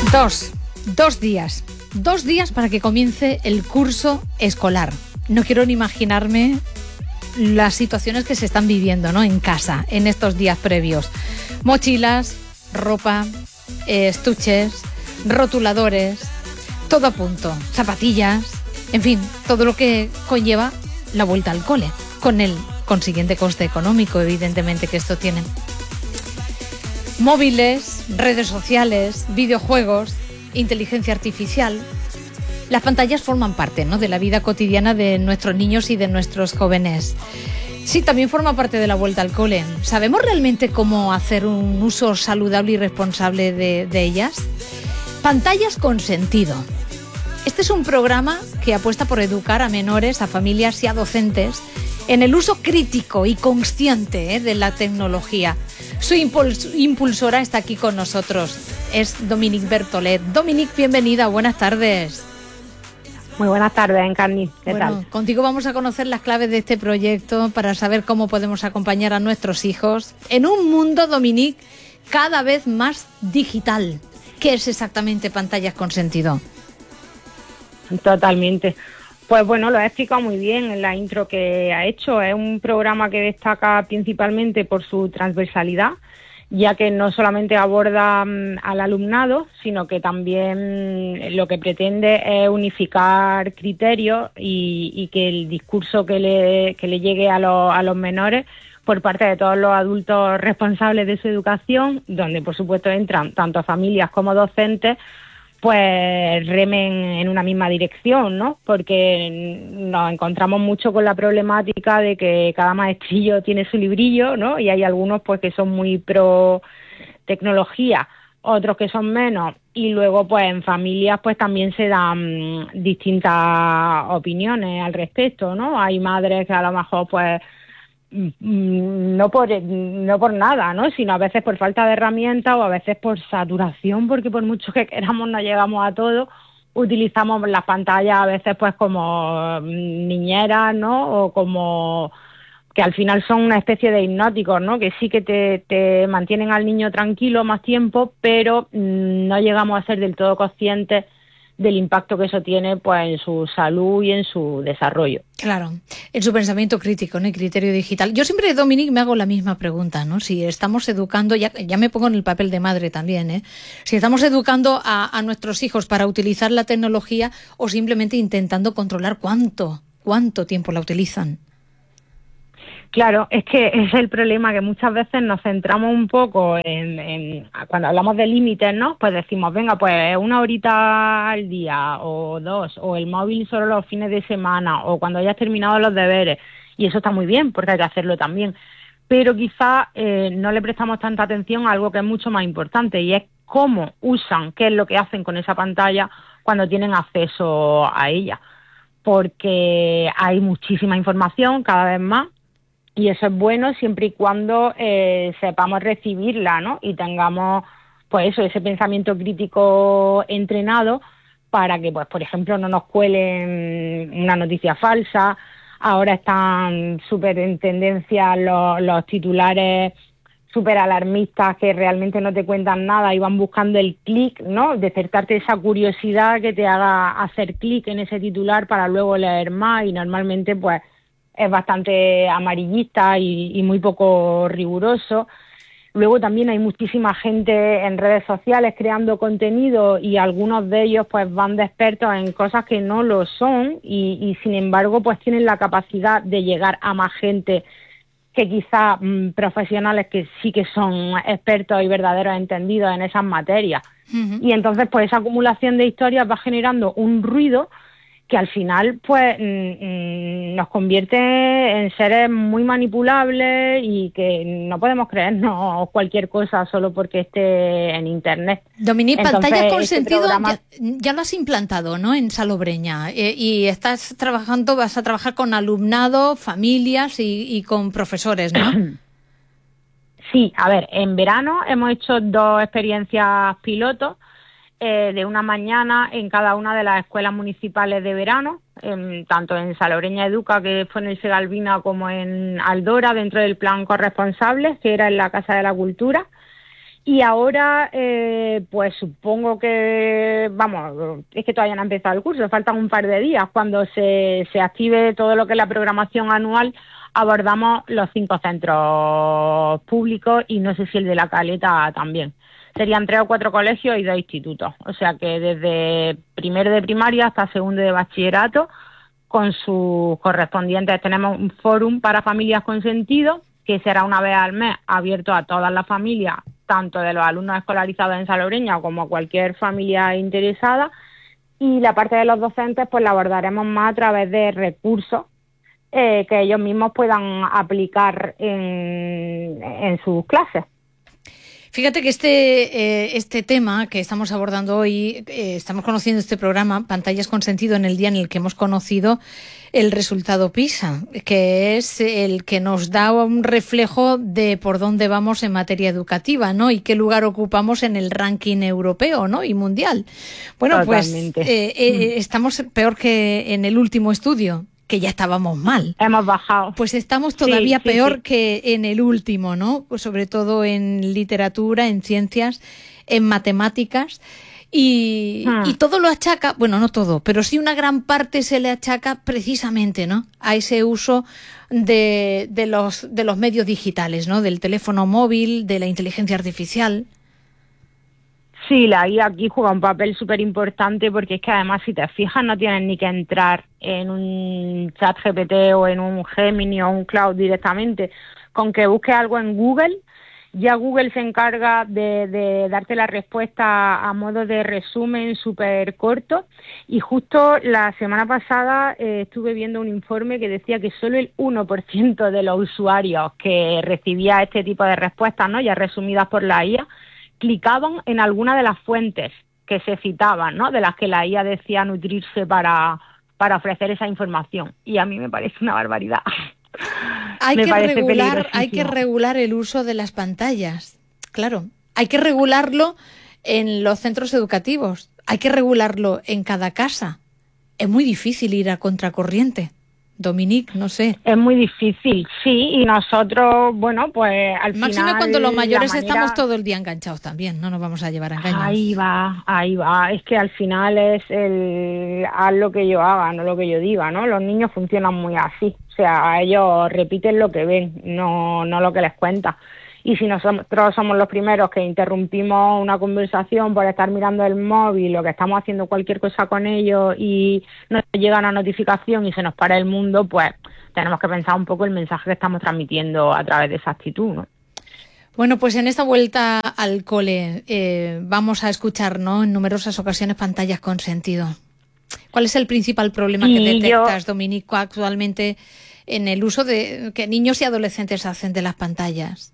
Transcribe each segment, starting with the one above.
Dos días. 2 días para que comience el curso escolar. No quiero ni imaginarme las situaciones que se están viviendo, ¿no?, en casa en estos días previos. Mochilas, ropa, estuches, rotuladores, todo a punto, zapatillas, en fin, todo lo que conlleva la vuelta al cole, con el consiguiente coste económico, evidentemente, que esto tiene. Móviles, redes sociales, videojuegos, inteligencia artificial. Las pantallas forman parte, ¿no?, de la vida cotidiana de nuestros niños y de nuestros jóvenes. Sí, también forma parte de la vuelta al cole. ¿Sabemos realmente cómo hacer un uso saludable y responsable de ellas? Pantallas con sentido. Este es un programa que apuesta por educar a menores, a familias y a docentes en el uso crítico y consciente de la tecnología. Su impulsora está aquí con nosotros. Es Dominique Bertolet. Dominique, bienvenida. Buenas tardes. Muy buenas tardes, Encarni. ¿Qué tal? Contigo vamos a conocer las claves de este proyecto para saber cómo podemos acompañar a nuestros hijos en un mundo, Dominique, cada vez más digital. ¿Qué es exactamente Pantallas con Sentido? Totalmente. Pues bueno, lo ha explicado muy bien en la intro que ha hecho. Es un programa que destaca principalmente por su transversalidad, ya que no solamente aborda al alumnado, sino que también lo que pretende es unificar criterios y que el discurso que le llegue a los menores por parte de todos los adultos responsables de su educación, donde por supuesto entran tanto familias como docentes, pues remen en una misma dirección, ¿no? Porque nos encontramos mucho con la problemática de que cada maestrillo tiene su librillo, ¿no? Y hay algunos pues que son muy pro tecnología, otros que son menos, y luego pues en familias pues también se dan distintas opiniones al respecto, ¿no? Hay madres que a lo mejor pues no por nada, ¿no?, sino a veces por falta de herramientas o a veces por saturación, porque por mucho que queramos no llegamos a todo. Utilizamos las pantallas a veces pues como niñeras, ¿no?, o como que al final son una especie de hipnóticos, ¿no?, que sí que te mantienen al niño tranquilo más tiempo, pero no llegamos a ser del todo conscientes del impacto que eso tiene pues en su salud y en su desarrollo. Claro, en su pensamiento crítico, ¿no?, y criterio digital. Yo siempre, Dominique, me hago la misma pregunta, ¿no? Si estamos educando, ya me pongo en el papel de madre también, ¿eh? Si estamos educando a nuestros hijos para utilizar la tecnología o simplemente intentando controlar cuánto tiempo la utilizan. Claro, es que es el problema, que muchas veces nos centramos un poco en cuando hablamos de límites, ¿no? Pues decimos, venga, pues 1 horita al día o 2, o el móvil solo los fines de semana, o cuando hayas terminado los deberes. Y eso está muy bien, porque hay que hacerlo también. Pero quizá no le prestamos tanta atención a algo que es mucho más importante, y es cómo usan, qué es lo que hacen con esa pantalla cuando tienen acceso a ella. Porque hay muchísima información cada vez más, y eso es bueno siempre y cuando sepamos recibirla, ¿no? Y tengamos, pues eso, ese pensamiento crítico entrenado para que, pues, por ejemplo, no nos cuelen una noticia falsa. Ahora están súper en tendencia los titulares súper alarmistas que realmente no te cuentan nada y van buscando el clic, ¿no? Despertarte esa curiosidad que te haga hacer clic en ese titular para luego leer más, y normalmente, pues, es bastante amarillista y muy poco riguroso. Luego también hay muchísima gente en redes sociales creando contenido, y algunos de ellos pues van de expertos en cosas que no lo son, y sin embargo pues tienen la capacidad de llegar a más gente que quizá profesionales que sí que son expertos y verdaderos entendidos en esas materias. Uh-huh. Y entonces pues esa acumulación de historias va generando un ruido que al final pues nos convierte en seres muy manipulables y que no podemos creernos cualquier cosa solo porque esté en internet. Dominique, Pantallas con Sentido programa... ya lo has implantado, ¿no?, en Salobreña, y vas a trabajar con alumnado, familias y con profesores, ¿no? Sí, a ver, en verano hemos hecho 2 experiencias pilotos, de una mañana en cada una de las escuelas municipales de verano, tanto en Salobreña Educa, que fue en el Segalbina, como en Aldora, dentro del plan Corresponsables, que era en la Casa de la Cultura. Y ahora, pues supongo que, vamos, es que todavía no ha empezado el curso, faltan un par de días. Cuando se active todo lo que es la programación anual, abordamos los 5 centros públicos y no sé si el de La Caleta también. Serían 3 o 4 colegios y 2 institutos. O sea que desde primero de primaria hasta segundo de bachillerato, con sus correspondientes, tenemos un fórum para familias con sentido, que será una vez al mes abierto a todas las familias, tanto de los alumnos escolarizados en Salobreña como a cualquier familia interesada, y la parte de los docentes pues la abordaremos más a través de recursos que ellos mismos puedan aplicar en sus clases. Fíjate que este tema que estamos abordando hoy, estamos conociendo este programa, Pantallas con Sentido, en el día en el que hemos conocido el resultado PISA, que es el que nos da un reflejo de por dónde vamos en materia educativa, ¿no? Y qué lugar ocupamos en el ranking europeo, ¿no? Y mundial. Bueno, totalmente. Pues estamos peor que en el último estudio, que ya estábamos mal. Hemos bajado. Pues estamos todavía peor que en el último, ¿no? Pues sobre todo en literatura, en ciencias, en matemáticas. Y todo lo achaca, bueno, no todo, pero sí una gran parte se le achaca precisamente, ¿no?, a ese uso de los medios digitales, ¿no?, del teléfono móvil, de la inteligencia artificial. Sí, la IA aquí juega un papel súper importante, porque es que además, si te fijas, no tienes ni que entrar en un chat GPT o en un Gemini o un Cloud directamente. Con que busques algo en Google, ya Google se encarga de darte la respuesta a modo de resumen súper corto. Y justo la semana pasada estuve viendo un informe que decía que solo el 1% de los usuarios que recibía este tipo de respuestas, ¿no?, ya resumidas por la IA, clicaban en alguna de las fuentes que se citaban, ¿no?, de las que la IA decía nutrirse para ofrecer esa información. Y a mí me parece una barbaridad. Hay que regular el uso de las pantallas. Claro, hay que regularlo en los centros educativos, hay que regularlo en cada casa. Es muy difícil ir a contracorriente. Dominique, no sé. Es muy difícil, sí, y nosotros, bueno, pues al final... Máximo cuando los mayores estamos todo el día enganchados también, no nos vamos a llevar a engaños. Ahí va, es que al final es haz lo que yo haga, no lo que yo diga, ¿no? Los niños funcionan muy así, o sea, ellos repiten lo que ven, no lo que les cuenta. Y si nosotros somos los primeros que interrumpimos una conversación por estar mirando el móvil o que estamos haciendo cualquier cosa con ellos y nos llega una notificación y se nos para el mundo, pues tenemos que pensar un poco el mensaje que estamos transmitiendo a través de esa actitud, ¿no? Bueno, pues en esta vuelta al cole vamos a escuchar, ¿no?, en numerosas ocasiones pantallas con sentido. ¿Cuál es el principal problema que detectas, Dominique, actualmente en el uso que niños y adolescentes hacen de las pantallas?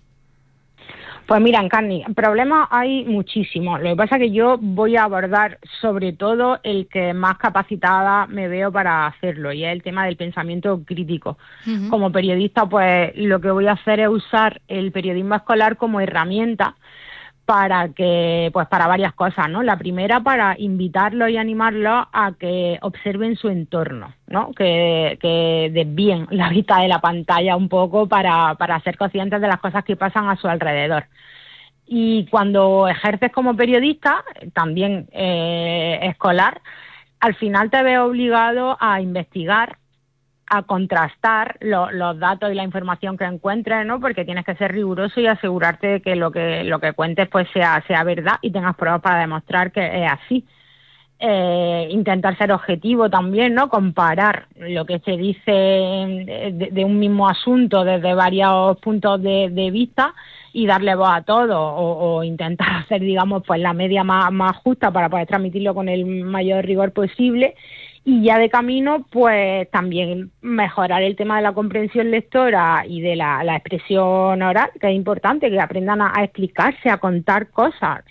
Pues mira, Encarni, problemas hay muchísimos. Lo que pasa es que yo voy a abordar sobre todo el que más capacitada me veo para hacerlo, y es el tema del pensamiento crítico. Uh-huh. Como periodista, pues lo que voy a hacer es usar el periodismo escolar como herramienta para varias cosas, ¿no? La primera, para invitarlos y animarlos a que observen su entorno, ¿no? Que desvíen la vista de la pantalla un poco para ser conscientes de las cosas que pasan a su alrededor. Y cuando ejerces como periodista, también escolar, al final te ves obligado a investigar, a contrastar los datos y la información que encuentres, ¿no? Porque tienes que ser riguroso y asegurarte de que lo que cuentes pues sea verdad y tengas pruebas para demostrar que es así. Intentar ser objetivo también, ¿no? Comparar lo que se dice de un mismo asunto desde varios puntos de vista y darle voz a todo, o intentar hacer, digamos, pues la media más justa para poder transmitirlo con el mayor rigor posible. Y ya de camino, pues también mejorar el tema de la comprensión lectora y de la expresión oral, que es importante, que aprendan a explicarse, a contar cosas.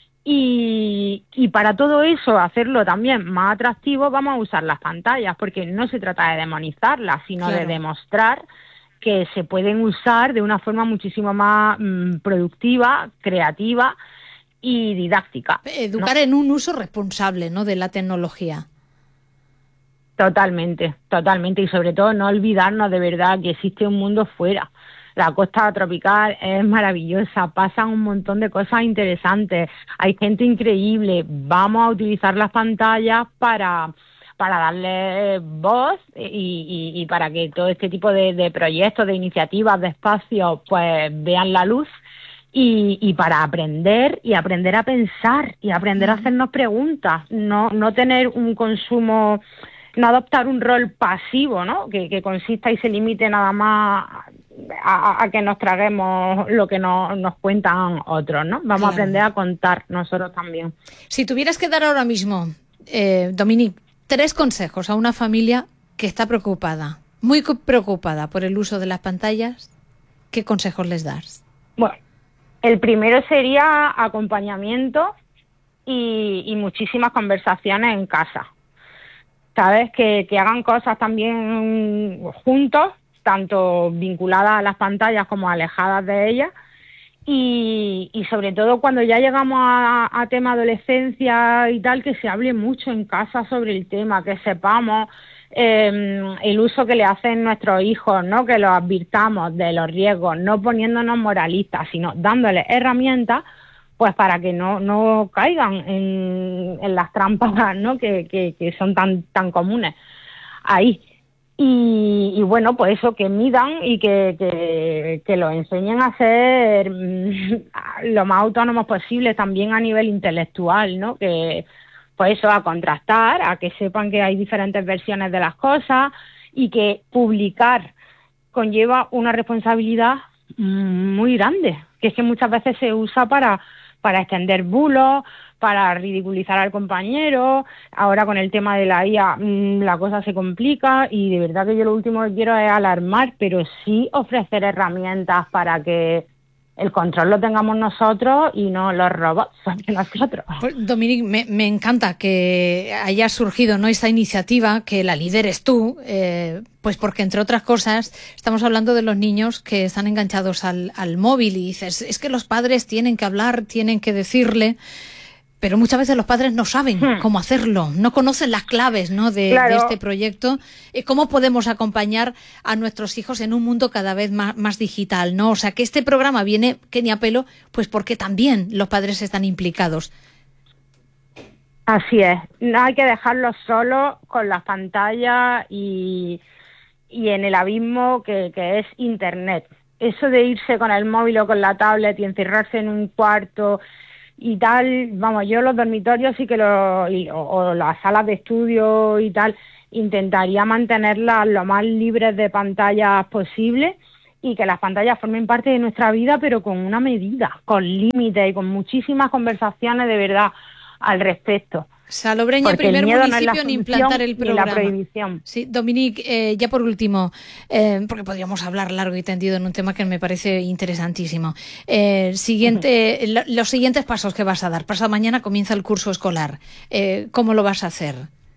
Y para todo eso, hacerlo también más atractivo, vamos a usar las pantallas, porque no se trata de demonizarlas, sino de demostrar que se pueden usar de una forma muchísimo más productiva, creativa y didáctica. Educar, ¿no?, en un uso responsable, ¿no?, de la tecnología. Totalmente, y sobre todo no olvidarnos de verdad que existe un mundo fuera. La costa tropical es maravillosa, pasan un montón de cosas interesantes, hay gente increíble. Vamos a utilizar las pantallas para darle voz y para que todo este tipo de proyectos, de iniciativas, de espacios, pues vean la luz. Y para aprender a pensar y aprender a hacernos preguntas, no tener un consumo, no adoptar un rol pasivo, ¿no? Que consista y se limite nada más a que nos traguemos lo que nos cuentan otros, ¿no? Vamos a aprender a contar nosotros también. Si tuvieras que dar ahora mismo, Dominique, 3 consejos a una familia que está preocupada, muy preocupada por el uso de las pantallas, ¿qué consejos les das? Bueno, el primero sería acompañamiento y muchísimas conversaciones en casa. ¿Sabes? Que hagan cosas también juntos, tanto vinculadas a las pantallas como alejadas de ellas. Y sobre todo cuando ya llegamos a tema adolescencia y tal, que se hable mucho en casa sobre el tema, que sepamos el uso que le hacen nuestros hijos, ¿no? Que los advirtamos de los riesgos, no poniéndonos moralistas, sino dándoles herramientas pues para que no caigan en las trampas, ¿no? que son tan comunes ahí. Y bueno, pues eso, que midan y que lo enseñen a ser lo más autónomos posible también a nivel intelectual, ¿no? Que pues eso, a contrastar, a que sepan que hay diferentes versiones de las cosas y que publicar conlleva una responsabilidad muy grande, que es que muchas veces se usa para extender bulos, para ridiculizar al compañero. Ahora con el tema de la IA la cosa se complica y de verdad que yo lo último que quiero es alarmar, pero sí ofrecer herramientas para que el control lo tengamos nosotros y no los robots sobre nosotros. Pues, Dominique, me encanta que haya surgido, ¿no?, esta iniciativa, que la lideres tú, pues porque entre otras cosas estamos hablando de los niños que están enganchados al móvil y dices, es que los padres tienen que hablar, tienen que decirle. Pero muchas veces los padres no saben cómo hacerlo, no conocen las claves, ¿no?, de este proyecto. ¿Cómo podemos acompañar a nuestros hijos en un mundo cada vez más digital, ¿no? O sea, que este programa viene que ni a pelo, pues porque también los padres están implicados. Así es, no hay que dejarlos solos con las pantallas y en el abismo que es Internet. Eso de irse con el móvil o con la tablet y encerrarse en un cuarto y tal, vamos, yo los dormitorios sí que o las salas de estudio y tal, intentaría mantenerlas lo más libres de pantallas posible y que las pantallas formen parte de nuestra vida, pero con una medida, con límites y con muchísimas conversaciones de verdad al respecto. Salobreña, primer municipio en implantar el programa. La prohibición. Sí, Dominique, ya por último, porque podríamos hablar largo y tendido en un tema que me parece interesantísimo. Los siguientes pasos que vas a dar. Pasado mañana comienza el curso escolar. ¿Cómo lo vas a hacer?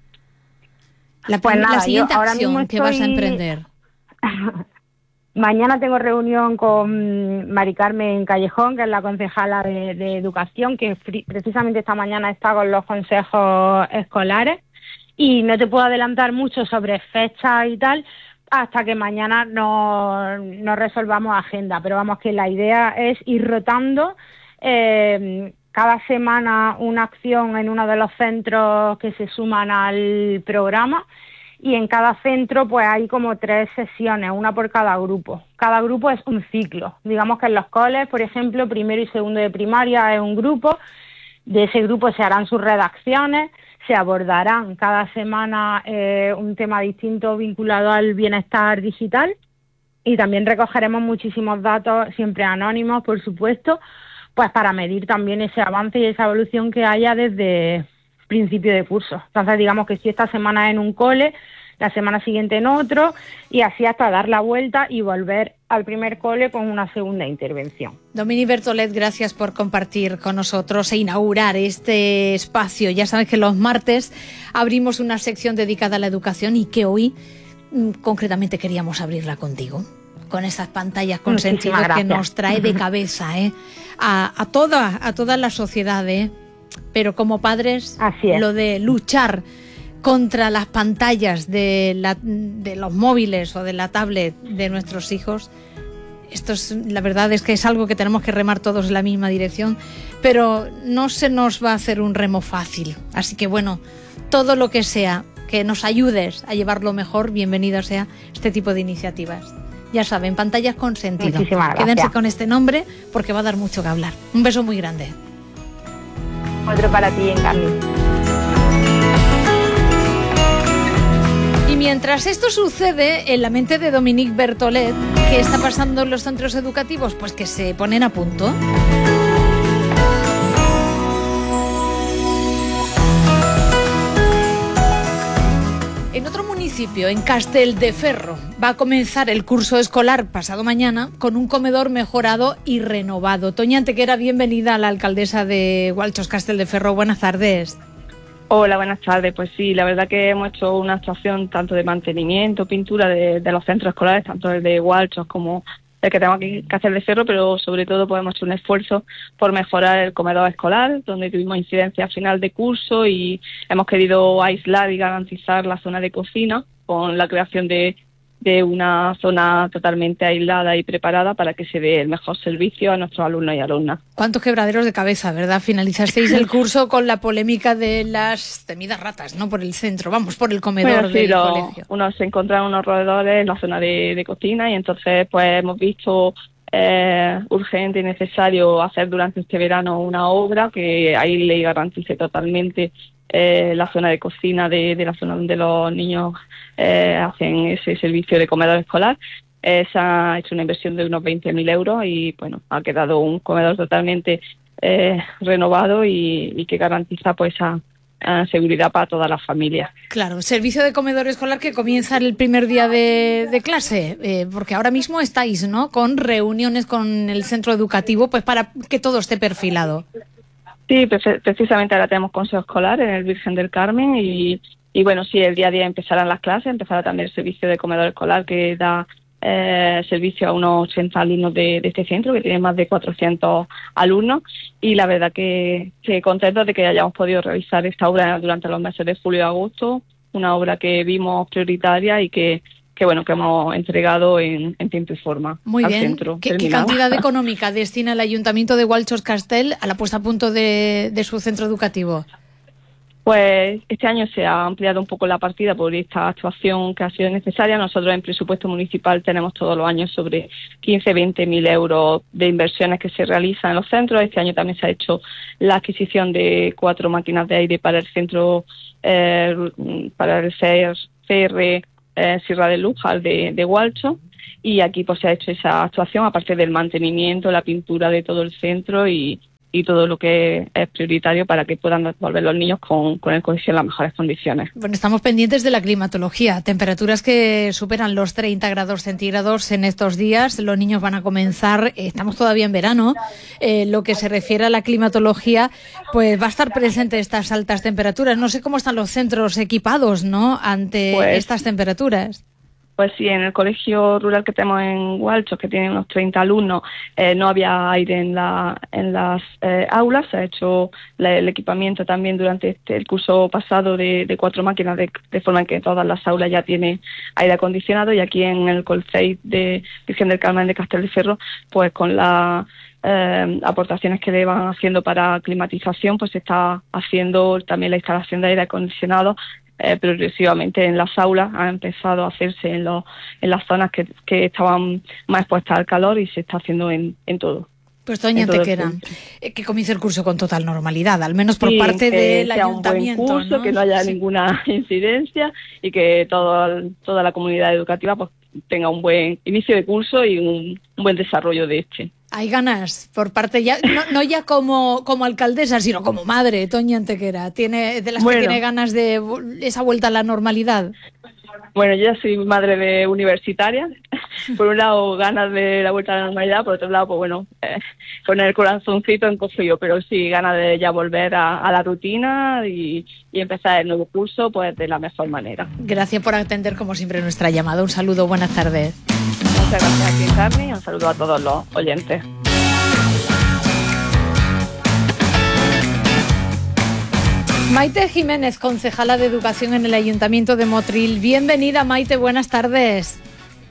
La siguiente acción que vas a emprender. Mañana tengo reunión con Mari Carmen Callejón, que es la concejala de Educación, que precisamente esta mañana está con los consejos escolares, y no te puedo adelantar mucho sobre fechas y tal hasta que mañana no resolvamos agenda, pero vamos, que la idea es ir rotando cada semana una acción en uno de los centros que se suman al programa. Y en cada centro pues hay como 3 sesiones, una por cada grupo. Cada grupo es un ciclo. Digamos que en los coles, por ejemplo, primero y segundo de primaria es un grupo. De ese grupo se harán sus redacciones, se abordarán cada semana un tema distinto vinculado al bienestar digital. Y también recogeremos muchísimos datos, siempre anónimos, por supuesto, pues para medir también ese avance y esa evolución que haya desde principio de curso. Entonces, digamos que si esta semana en un cole, la semana siguiente en otro, y así hasta dar la vuelta y volver al primer cole con una segunda intervención. Dominique Bertolet, gracias por compartir con nosotros e inaugurar este espacio. Ya sabes que los martes abrimos una sección dedicada a la educación y que hoy concretamente queríamos abrirla contigo, con esas pantallas con sentido que nos trae de cabeza a toda la sociedad, pero como padres, lo de luchar contra las pantallas de los móviles o de la tablet de nuestros hijos la verdad es que es algo que tenemos que remar todos en la misma dirección, pero no se nos va a hacer un remo fácil. Así que bueno, todo lo que sea que nos ayudes a llevarlo mejor, bienvenido sea este tipo de iniciativas. Ya saben, pantallas con sentido. Muchísimas gracias. Quédense con este nombre porque va a dar mucho que hablar. Un beso muy grande. Otro para ti, Encarni. Y mientras esto sucede en la mente de Dominique Bertolet, ¿qué está pasando en los centros educativos? Pues que se ponen a punto. En otro municipio, en Castelldefels, va a comenzar el curso escolar pasado mañana con un comedor mejorado y renovado. Toña Antequera, bienvenida a la alcaldesa de Gualchos, Castelldefels. Buenas tardes. Hola, buenas tardes. Pues sí, la verdad que hemos hecho una actuación tanto de mantenimiento, pintura de los centros escolares, tanto el de Gualchos como el que tenemos aquí en Castelldefels, pero sobre todo podemos hacer un esfuerzo por mejorar el comedor escolar, donde tuvimos incidencia a final de curso y hemos querido aislar y garantizar la zona de cocina con la creación de una zona totalmente aislada y preparada para que se dé el mejor servicio a nuestros alumnos y alumnas. ¿Cuántos quebraderos de cabeza, verdad? Finalizasteis el curso con la polémica de las temidas ratas, ¿no? Por el centro, vamos, por el comedor del colegio. Se encontraron unos roedores en la zona de cocina y entonces pues hemos visto urgente y necesario hacer durante este verano una obra que aísle y garantice totalmente la zona de cocina de la zona donde los niños hacen ese servicio de comedor escolar. Se ha hecho una inversión de unos 20.000 euros y bueno, ha quedado un comedor totalmente renovado y que garantiza pues esa seguridad para todas las familias. Claro, servicio de comedor escolar que comienza el primer día de clase, porque ahora mismo estáis, ¿no?, con reuniones con el centro educativo, pues para que todo esté perfilado. Sí, precisamente ahora tenemos consejo escolar en el Virgen del Carmen y bueno, sí, el día a día empezarán las clases, empezará también el servicio de comedor escolar que da servicio a unos 80 alumnos de este centro, que tiene más de 400 alumnos, y la verdad que contentos de que hayamos podido realizar esta obra durante los meses de julio y agosto, una obra que vimos prioritaria y que hemos entregado en tiempo y forma. Muy al bien. Centro. ¿Qué cantidad económica destina el Ayuntamiento de Gualchos Castell a la puesta a punto de su centro educativo? Pues este año se ha ampliado un poco la partida por esta actuación que ha sido necesaria. Nosotros en presupuesto municipal tenemos todos los años sobre 15-20.000 euros de inversiones que se realizan en los centros. Este año también se ha hecho la adquisición de 4 máquinas de aire para el centro, para el CR Sierra de Luján de Gualchos, y aquí pues se ha hecho esa actuación, aparte del mantenimiento, la pintura de todo el centro y todo lo que es prioritario para que puedan volver los niños con el colegio en las mejores condiciones. Bueno, estamos pendientes de la climatología, temperaturas que superan los 30 grados centígrados en estos días. Los niños van a comenzar, estamos todavía en verano, lo que se refiere a la climatología, pues va a estar presente estas altas temperaturas. No sé cómo están los centros equipados, ¿no?, ante estas temperaturas. Pues sí, en el colegio rural que tenemos en Gualchos, que tiene unos 30 alumnos, no había aire en las aulas. Se ha hecho el equipamiento también durante el curso pasado de 4 máquinas, de forma en que todas las aulas ya tienen aire acondicionado, y aquí en el Colceit de Virgen del Carmen de Castelldefels, pues con las aportaciones que le van haciendo para climatización, pues se está haciendo también la instalación de aire acondicionado progresivamente en las aulas. Ha empezado a hacerse en las zonas que estaban más expuestas al calor, y se está haciendo en todo. Pues Toña Antequera, que comience el curso con total normalidad, al menos por parte del ayuntamiento. Un buen curso, ¿no? Que no haya ninguna incidencia y que toda la comunidad educativa pues tenga un buen inicio de curso y un buen desarrollo de este. Hay ganas por parte ya, no ya como alcaldesa, sino como madre, Toña Antequera, que tiene ganas de esa vuelta a la normalidad. Bueno, yo ya soy madre de universitaria. Por un lado, ganas de la vuelta a la normalidad, por otro lado, pues bueno, con el corazoncito encogido, pero sí, ganas de ya volver a la rutina y empezar el nuevo curso pues de la mejor manera. Gracias por atender, como siempre, nuestra llamada. Un saludo, buenas tardes. Muchas gracias a ti, Carmen, y un saludo a todos los oyentes. Maite Jiménez, concejala de Educación en el Ayuntamiento de Motril. Bienvenida, Maite, buenas tardes.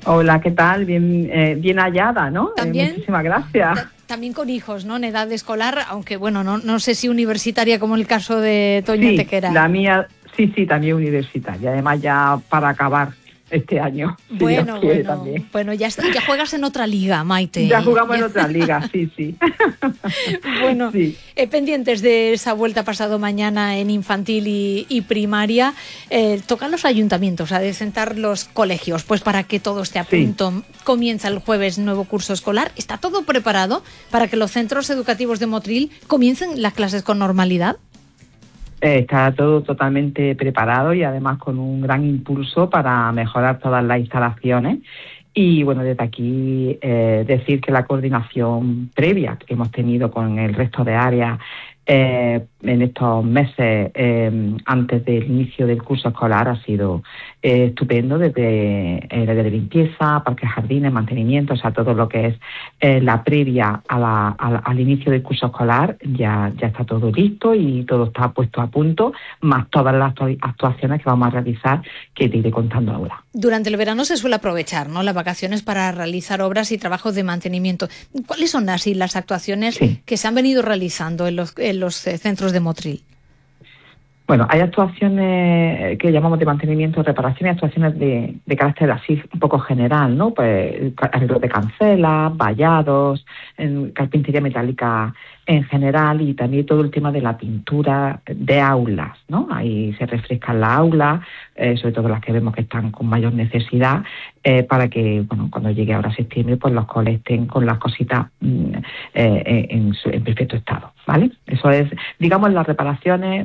Hola, ¿qué tal? Bien hallada, ¿no? También, muchísimas gracias. También con hijos, ¿no? En edad escolar, aunque bueno, no sé si universitaria como el caso de Toña Tequera. La mía, sí, también universitaria. Además ya para acabar este año. Bueno, ya juegas en otra liga, Maite. Ya jugamos en otra liga, sí. Bueno, sí. Pendientes de esa vuelta pasado mañana en infantil y primaria, tocan los ayuntamientos a decentar los colegios, pues para que todo esté a punto. Sí. Comienza el jueves nuevo curso escolar. ¿Está todo preparado para que los centros educativos de Motril comiencen las clases con normalidad? Está todo totalmente preparado y además con un gran impulso para mejorar todas las instalaciones. Y bueno, desde aquí decir que la coordinación previa que hemos tenido con el resto de áreas en estos meses antes del inicio del curso escolar ha sido estupendo, desde el área de limpieza, parques, jardines, mantenimiento, o sea, todo lo que es la previa al inicio del curso escolar ya está todo listo y todo está puesto a punto, más todas las actuaciones que vamos a realizar, que te iré contando ahora. Durante el verano se suele aprovechar, ¿no?, las vacaciones para realizar obras y trabajos de mantenimiento. ¿Cuáles son así las actuaciones que se han venido realizando en los centros de Motril? Bueno, hay actuaciones que llamamos de mantenimiento, reparación y actuaciones de carácter así un poco general, ¿no? Pues arreglo de cancelas, vallados, carpintería metálica en general y también todo el tema de la pintura de aulas, ¿no? Ahí se refrescan las aulas, sobre todo las que vemos que están con mayor necesidad, para que, bueno, cuando llegue ahora septiembre, pues los coles estén con las cositas en perfecto estado, ¿vale? Eso es, digamos, las reparaciones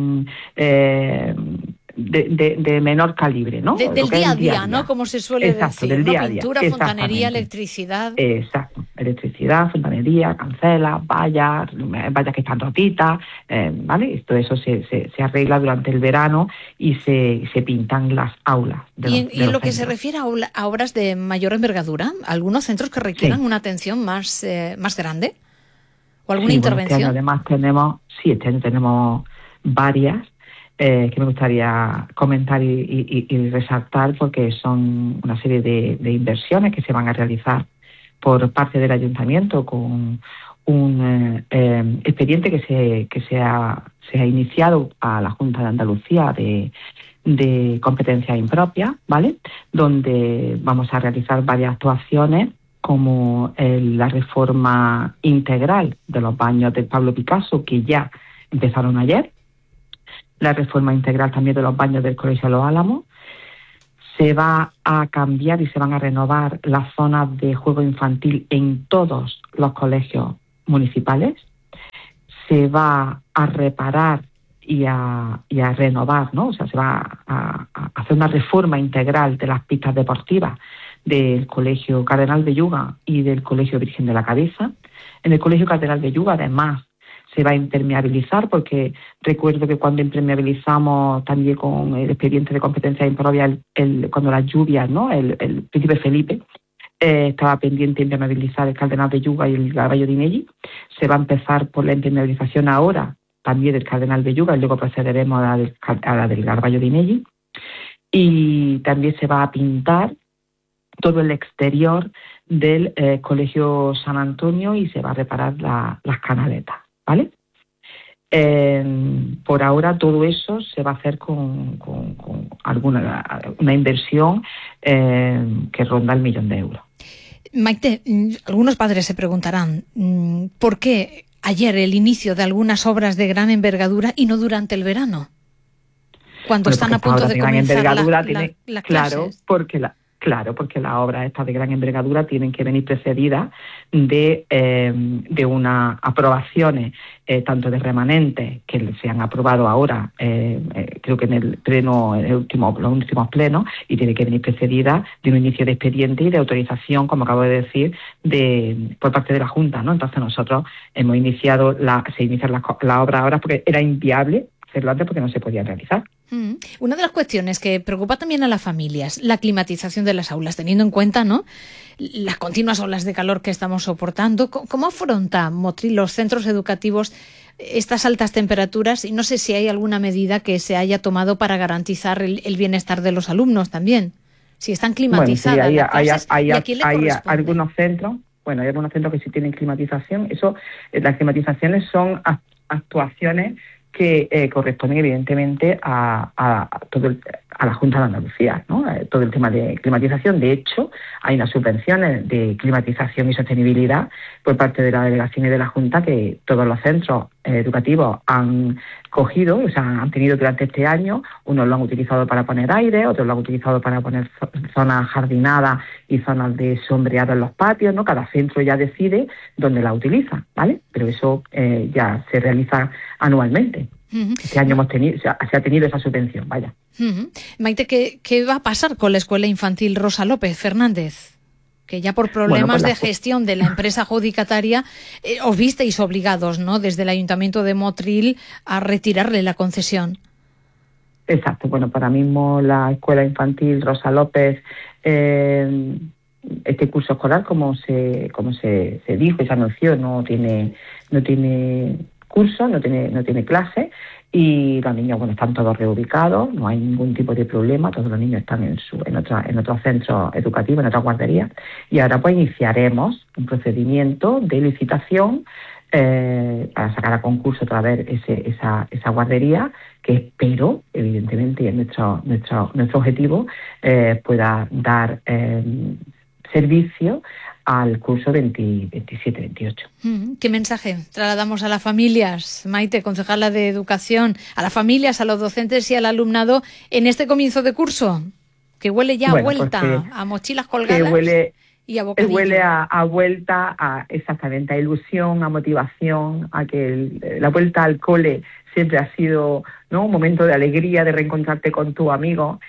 de menor calibre, ¿no? Del día a día, ¿no? Como se suele decir, del día ¿no? Pintura, fontanería, electricidad. Exacto, electricidad, fontanería, cancelas, vallas que están rotitas, ¿vale? Todo eso se arregla durante el verano y se pintan las aulas. Y en lo que se refiere a obras de mayor envergadura, ¿algunos centros que requieran una atención más grande? ¿O alguna intervención? Este año tenemos varias que me gustaría comentar y resaltar, porque son una serie de inversiones que se van a realizar por parte del ayuntamiento con un expediente que se ha iniciado a la Junta de Andalucía de competencias impropias, ¿vale? Donde vamos a realizar varias actuaciones, como la reforma integral de los baños del Pablo Picasso, que ya empezaron ayer, la reforma integral también de los baños del Colegio Los Álamos. Se va a cambiar y se van a renovar las zonas de juego infantil en todos los colegios municipales. Se va a reparar y a renovar, ¿no? O sea, se va a hacer una reforma integral de las pistas deportivas del Colegio Cardenal Belluga y del Colegio Virgen de la Cabeza. En el Colegio Cardenal Belluga, además, se va a impermeabilizar, porque recuerdo que cuando impermeabilizamos también con el expediente de competencia impropia, cuando las lluvias, ¿no? El príncipe Felipe estaba pendiente de impermeabilizar el Cardenal Belluga y el Garballo de Inelli. Se va a empezar por la impermeabilización ahora también del Cardenal Belluga y luego procederemos a la del Garballo de Inelli. Y también se va a pintar todo el exterior del Colegio San Antonio y se va a reparar las canaletas, ¿vale? Por ahora todo eso se va a hacer con una inversión que ronda el 1.000.000 de euros. Maite, algunos padres se preguntarán ¿por qué ayer el inicio de algunas obras de gran envergadura y no durante el verano? Cuando están a punto de comenzar las clases. Claro, porque las obras estas de gran envergadura tienen que venir precedidas de unas aprobaciones, tanto de remanentes, que se han aprobado ahora, creo que en el pleno, los últimos plenos, y tiene que venir precedida de un inicio de expediente y de autorización, como acabo de decir, por parte de la Junta, ¿no? Entonces nosotros hemos iniciado se inician las obras ahora porque era inviable hacerlo antes, porque no se podía realizar. Una de las cuestiones que preocupa también a las familias, la climatización de las aulas, teniendo en cuenta, ¿no?, las continuas olas de calor que estamos soportando. ¿Cómo afronta Motril, los centros educativos, estas altas temperaturas? Y no sé si hay alguna medida que se haya tomado para garantizar el bienestar de los alumnos también. Si están climatizadas las clases, ¿y a quién le corresponde? Algunos centros, hay algunos centros que sí tienen climatización. Las climatizaciones son actuaciones que corresponden evidentemente a la Junta de Andalucía, ¿no? Todo el tema de climatización. De hecho, hay unas subvenciones de climatización y sostenibilidad por parte de la delegación y de la Junta que todos los centros educativos han cogido, o sea, han tenido durante este año. Unos lo han utilizado para poner aire, otros lo han utilizado para poner zonas jardinadas y zonas de sombreado en los patios, ¿no? Cada centro ya decide dónde la utiliza, ¿vale? Pero eso ya se realiza anualmente. Este año se ha tenido esa subvención, vaya. Maite, ¿qué va a pasar con la Escuela Infantil Rosa López Fernández? Que ya por problemas de gestión de la empresa adjudicataria os visteis obligados, ¿no?, desde el Ayuntamiento de Motril a retirarle la concesión. Exacto. Bueno, para mismo la Escuela Infantil Rosa López, este curso escolar, como se dijo y se anunció, no tiene curso, no tiene clase, y los niños, están todos reubicados, no hay ningún tipo de problema, todos los niños están en otros centros educativos, en otras guarderías, y ahora pues iniciaremos un procedimiento de licitación para sacar a concurso otra vez esa guardería, que espero, evidentemente, y es nuestro objetivo, pueda dar servicio al curso 27-28. ¿Qué mensaje trasladamos a las familias, Maite, concejala de Educación, a las familias, a los docentes y al alumnado en este comienzo de curso? Que huele ya a vuelta, a mochilas colgadas y a bocadillo. Huele a vuelta, exactamente, a ilusión, a motivación, a que la vuelta al cole siempre ha sido, ¿no?, un momento de alegría, de reencontrarte con tu amigo,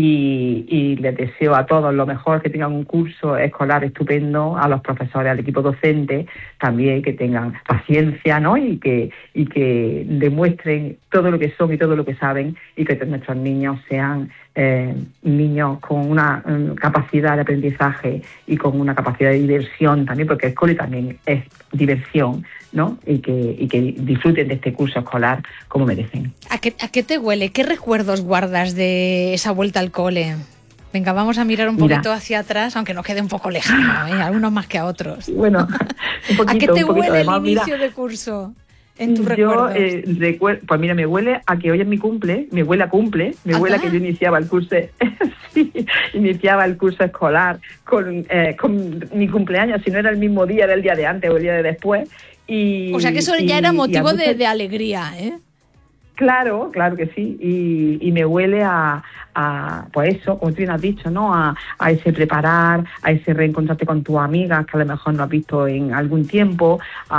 y les deseo a todos lo mejor, que tengan un curso escolar estupendo, a los profesores, al equipo docente también, que tengan paciencia, ¿no?, y que demuestren todo lo que son y todo lo que saben, y que nuestros niños sean niños con una capacidad de aprendizaje y con una capacidad de diversión también, porque el cole también es diversión, ¿no?, y que disfruten de este curso escolar como merecen. ¿A qué te huele? ¿Qué recuerdos guardas de esa vuelta al cole? Venga, vamos a mirar un poquito hacia atrás, aunque nos quede un poco lejano, a unos más que a otros. Bueno, un poquito. ¿A qué te huele además, el inicio de curso en tus recuerdos? Pues mira, me huele a que hoy es mi cumple, me huele a cumple, me huele a que yo iniciaba el curso, iniciaba el curso escolar con mi cumpleaños, si no era el mismo día, era el día de antes o el día de después. O sea que eso ya era motivo de alegría, ¿eh? Claro que sí, y me huele a pues eso, como tú bien has dicho, ¿no?, a ese preparar, a ese reencontrarte con tus amigas que a lo mejor no has visto en algún tiempo,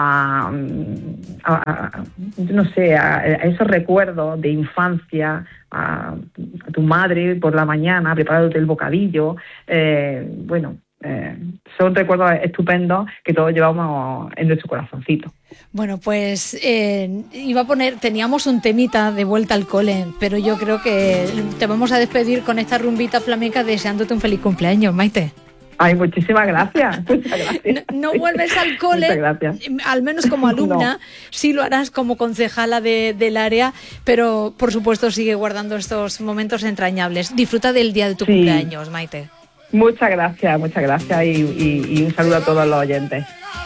no sé, a esos recuerdos de infancia, a tu madre por la mañana preparándote el bocadillo, son recuerdos estupendos que todos llevamos en nuestro corazoncito. Bueno, pues teníamos un temita de vuelta al cole, pero yo creo que te vamos a despedir con esta rumbita flamenca deseándote un feliz cumpleaños, Maite. Ay, muchísimas gracias. No vuelves al cole, al menos como alumna, sí lo harás como concejala del área, pero por supuesto sigue guardando estos momentos entrañables. Disfruta del día de tu cumpleaños, Maite. Muchas gracias y un saludo a todos los oyentes.